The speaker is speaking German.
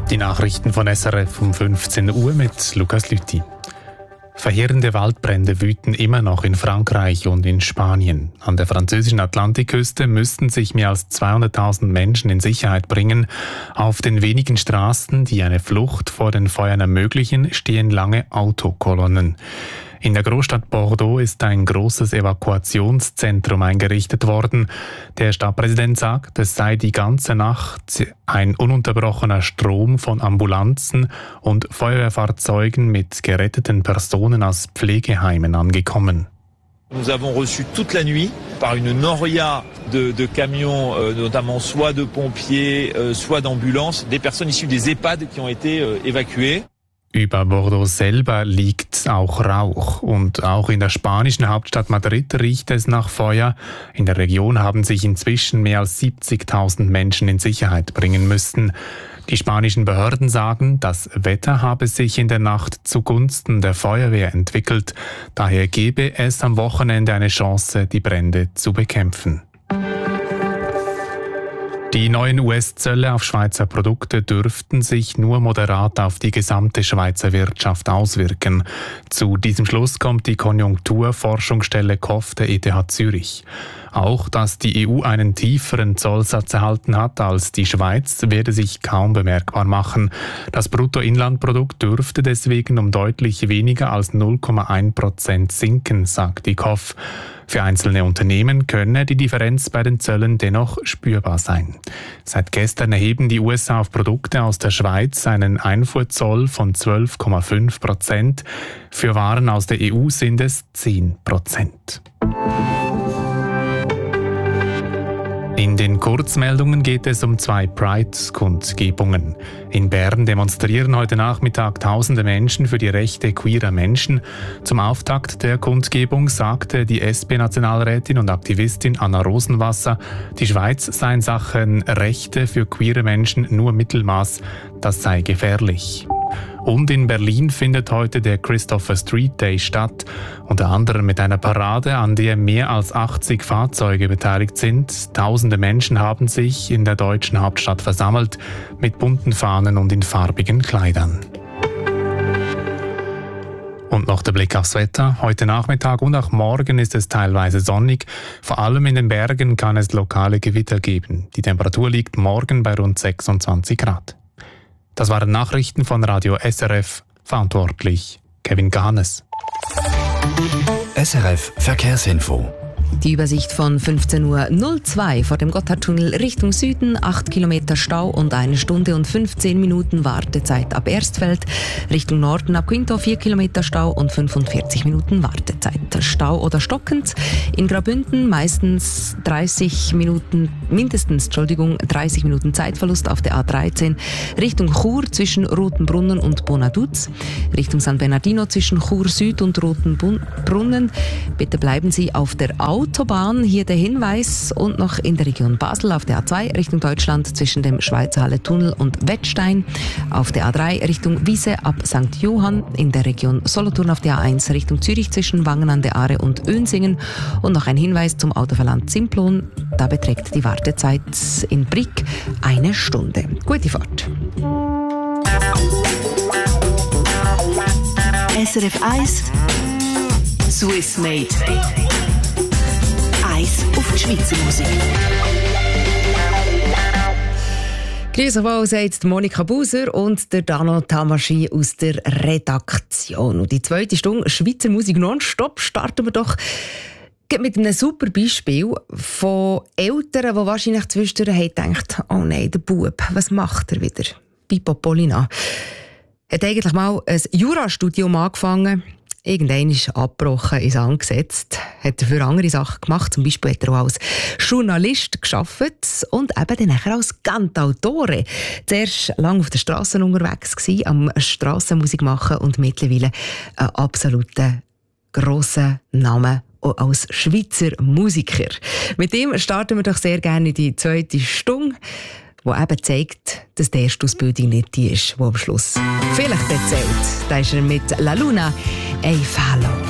Die Nachrichten von SRF um 15 Uhr mit Lukas Lüthi. Verheerende Waldbrände wüten immer noch in Frankreich und in Spanien. An der französischen Atlantikküste müssten sich mehr als 200.000 Menschen in Sicherheit bringen. Auf den wenigen Straßen, die eine Flucht vor den Feuern ermöglichen, stehen lange Autokolonnen. In der Großstadt Bordeaux ist ein großes Evakuationszentrum eingerichtet worden. Der Stadtpräsident sagt, es sei die ganze Nacht ein ununterbrochener Strom von Ambulanzen und Feuerwehrfahrzeugen mit geretteten Personen aus Pflegeheimen angekommen. Nous avons reçu toute la nuit par une noria de camions, notamment soit de pompiers, soit d'ambulances, des personnes issues des EHPAD qui ont été évacuées. Über Bordeaux selber liegt auch Rauch und auch in der spanischen Hauptstadt Madrid riecht es nach Feuer. In der Region haben sich inzwischen mehr als 70.000 Menschen in Sicherheit bringen müssen. Die spanischen Behörden sagen, das Wetter habe sich in der Nacht zugunsten der Feuerwehr entwickelt. Daher gebe es am Wochenende eine Chance, die Brände zu bekämpfen. Die neuen US-Zölle auf Schweizer Produkte dürften sich nur moderat auf die gesamte Schweizer Wirtschaft auswirken. Zu diesem Schluss kommt die Konjunkturforschungsstelle KOF der ETH Zürich. Auch, dass die EU einen tieferen Zollsatz erhalten hat als die Schweiz, werde sich kaum bemerkbar machen. Das Bruttoinlandprodukt dürfte deswegen um deutlich weniger als 0,1% sinken, sagt die KOF. Für einzelne Unternehmen könne die Differenz bei den Zöllen dennoch spürbar sein. Seit gestern erheben die USA auf Produkte aus der Schweiz einen Einfuhrzoll von 12,5%. Für Waren aus der EU sind es 10%. In den Kurzmeldungen geht es um 2 Pride-Kundgebungen. In Bern demonstrieren heute Nachmittag tausende Menschen für die Rechte queerer Menschen. Zum Auftakt der Kundgebung sagte die SP-Nationalrätin und Aktivistin Anna Rosenwasser, die Schweiz sei in Sachen Rechte für queere Menschen nur Mittelmaß, das sei gefährlich. Und in Berlin findet heute der Christopher Street Day statt, unter anderem mit einer Parade, an der mehr als 80 Fahrzeuge beteiligt sind. Tausende Menschen haben sich in der deutschen Hauptstadt versammelt, mit bunten Fahnen und in farbigen Kleidern. Und noch der Blick aufs Wetter. Heute Nachmittag und auch morgen ist es teilweise sonnig. Vor allem in den Bergen kann es lokale Gewitter geben. Die Temperatur liegt morgen bei rund 26 Grad. Das waren Nachrichten von Radio SRF, verantwortlich Kevin Gahanes. SRF Verkehrsinfo. Die Übersicht von 15.02 Uhr vor dem Gotthardtunnel Richtung Süden, 8 Kilometer Stau und 1 Stunde und 15 Minuten Wartezeit ab Erstfeld. Richtung Norden ab Quinto 4 Kilometer Stau und 45 Minuten Wartezeit. Stau oder stockend. In Graubünden mindestens 30 Minuten Zeitverlust auf der A13. Richtung Chur zwischen Rotenbrunnen und Bonaduz. Richtung San Bernardino zwischen Chur Süd und Rotenbrunnen. Bitte bleiben Sie auf der Autobahn, hier der Hinweis, und noch in der Region Basel auf der A2 Richtung Deutschland zwischen dem Schweizer Halle-Tunnel und Wettstein, auf der A3 Richtung Wiese ab St. Johann, in der Region Solothurn auf der A1 Richtung Zürich zwischen Wangen an der Aare und Önsingen und noch ein Hinweis zum Autoverland Simplon, da beträgt die Wartezeit in Brick 1 Stunde. Gute Fahrt. SRF 1 Swiss Made. Eis auf die Schweizer Musik. Grüß euch, sagt Monika Buser und der Dano Tamaschi aus der Redaktion. Und die zweite Stunde Schweizer Musik nonstop starten wir doch mit einem super Beispiel von Eltern, die wahrscheinlich zwischendurch gedacht haben, oh nein, der Bub, was macht er wieder? Pippo Polina hat eigentlich mal ein Jurastudium angefangen. Irgendwann ist abgebrochen, ist angesetzt, hat dafür andere Sachen gemacht. Zum Beispiel hat er auch als Journalist gearbeitet und eben dann nachher als Cantautore. Zuerst lange auf der Straße unterwegs gewesen, am Strassenmusik machen und mittlerweile einen absoluten grossen Namen als Schweizer Musiker. Mit ihm starten wir doch sehr gerne die zweite Stunde, die eben zeigt, dass die erste Ausbildung nicht die ist, die am Schluss vielleicht erzählt. Da ist er mit La Luna, «Ei Fallo».